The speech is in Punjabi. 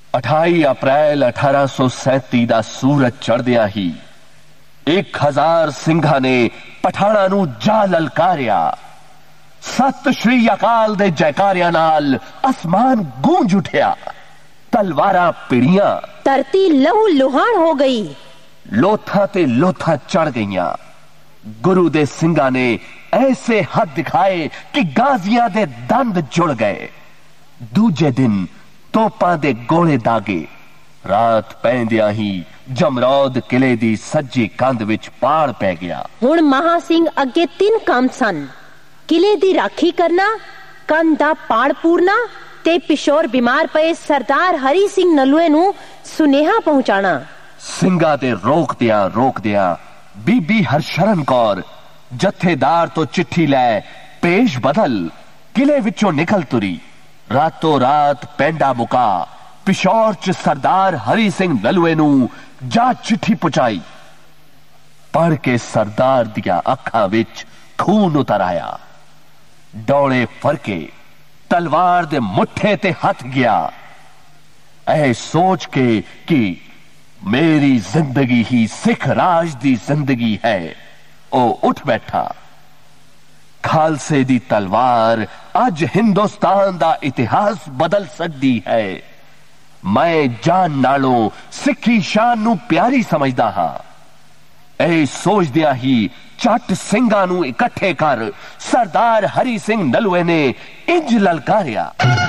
28 अप्रैल 1837 ਦਾ ਸੂਰਜ ਚੜ੍ਹਦਿਆਂ ਹੀ 1000 ਸਿੰਘਾਂ ਨੇ ਪਠਾਣਾਂ ਨੂੰ ਜਾ ਲਲਕਾਰਿਆ। ਸਤਿ ਸ਼੍ਰੀ ਅਕਾਲ ਦੇ ਜੈਕਾਰਿਆਂ ਨਾਲ ਅਸਮਾਨ ਗੂੰਜ ਉਠਿਆ। ਤਲਵਾਰਾਂ ਪਿੜੀਆਂ, ਧਰਤੀ ਲਹੂ ਲੁਹਾਨ ਹੋ ਗਈ। ਲੋਥਾਂ ਤੇ ਲੋਥਾਂ ਚੜ ਗਈਆਂ। ਗੁਰੂ ਦੇ ਸਿੰਘਾਂ ਨੇ ਐਸੇ ਹੱਥ ਦਿਖਾਏ ਕਿ ਗਾਜ਼ੀਆਂ ਦੇ ਦੰਦ ਜੁੜ ਗਏ। ਦੂਜੇ ਦਿਨ ਤੋਪਾਂ ਦੇ ਗੋਲੇ ਦਾਗੇ। ਰਾਤ ਪੈਂਦਿਆਂ ਹੀ ਜਮਰੌਦ ਕਿਲੇ ਦੀ ਸੱਜੀ ਕੰਧ ਵਿੱਚ ਪਾੜ ਪੈ ਗਿਆ। ਹੁਣ ਮਹਾ ਸਿੰਘ ਅੱਗੇ 3 ਕੰਮ ਸਨ: ਕਿਲੇ ਦੀ ਰਾਖੀ ਕਰਨਾ, ਕੰਧ ਦਾ ਪਾੜ ਪੂਰਨਾ ਤੇ ਪਿਸ਼ੌਰ ਬਿਮਾਰ ਪਏ ਸਰਦਾਰ ਹਰੀ ਸਿੰਘ ਨਲੂਏ ਨੂੰ ਸੁਨੇਹਾ ਪਹੁੰਚਾਣਾ। ਸਿੰਘਾਂ ਦੇ ਰੋਕਦਿਆਂ ਬੀਬੀ ਹਰਸ਼ਰਨ ਕੌਰ ਜਥੇਦਾਰ ਤੋਂ ਚਿੱਠੀ ਲੈ ਪੇਸ਼ ਬਦਲ ਕਿਲੇ ਵਿੱਚੋਂ ਨਿਕਲ ਤੁਰੀ। ਰਾਤੋਂ ਰਾਤ ਪੈਂਡਾ ਮੁਕਾ ਪਿਸ਼ੌਰ ਚ ਸਰਦਾਰ ਹਰੀ ਸਿੰਘ ਨਲੂਏ ਨੂੰ ਜਾ ਚਿੱਠੀ ਪਹੁੰਚਾਈ। ਪੜ੍ਹ ਕੇ ਸਰਦਾਰ ਦੀਆਂ ਅੱਖਾਂ ਵਿੱਚ ਖੂਨ ਉਤਰ ਆਇਆ। ਡੋਲੇ ਫਰਕੇ ਤਲਵਾਰ ਦੇ ਮੁੱਠੇ ਤੇ ਹੱਥ ਗਿਆ। ਇਹ ਸੋਚ ਕੇ ਕਿ ਮੇਰੀ ਜ਼ਿੰਦਗੀ ਹੀ ਸਿੱਖ ਰਾਜ ਦੀ ਜ਼ਿੰਦਗੀ ਹੈ, ਉਹ ਉੱਠ ਬੈਠਾ। ਖਾਲਸੇ ਦੀ ਤਲਵਾਰ ਅੱਜ ਹਿੰਦੁਸਤਾਨ ਦਾ ਇਤਿਹਾਸ ਬਦਲ ਸਕਦੀ ਹੈ। ਮੈਂ ਜਾਨ ਨਾਲੋਂ ਸਿੱਖੀ ਸ਼ਾਨ ਨੂੰ ਪਿਆਰੀ ਸਮਝਦਾ ਹਾਂ। ਇਹ ਸੋਚਦਿਆਂ ਹੀ ਚੱਟ ਸਿੰਘਾਂ ਨੂੰ ਇਕੱਠੇ ਕਰ ਸਰਦਾਰ ਹਰੀ ਸਿੰਘ ਨਲੂਏ ਨੇ ਇੰਜ ਲਲਕਾਰਿਆ।